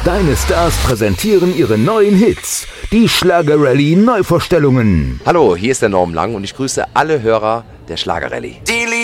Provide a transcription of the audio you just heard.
Deine Stars präsentieren ihre neuen Hits. Die Schlager-Rallye Neuvorstellungen. Hallo, hier ist der Norm Lang und ich grüße alle Hörer der Schlager-Rallye. Die